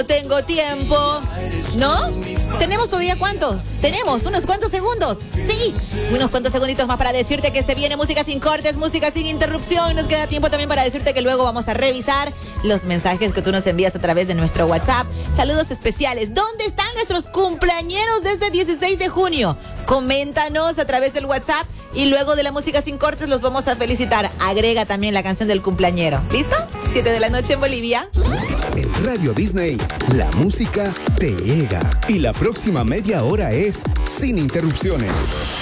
tengo tiempo, ¿no? ¿Tenemos todavía cuántos? Tenemos unos cuantos segundos. Sí, unos cuantos segunditos más para decirte que se viene música sin cortes, música sin interrupción. Nos queda tiempo también para decirte que luego vamos a revisar los mensajes que tú nos envías a través de nuestro WhatsApp. Saludos especiales. ¿Dónde están nuestros cumpleañeros de este 16 de junio? Coméntanos a través del WhatsApp y luego de la música sin cortes los vamos a felicitar. Agrega también la canción del cumpleañero. ¿Listo? 7 de la noche en Bolivia. En Radio Disney, la música te llega. Y la próxima media hora es sin interrupciones.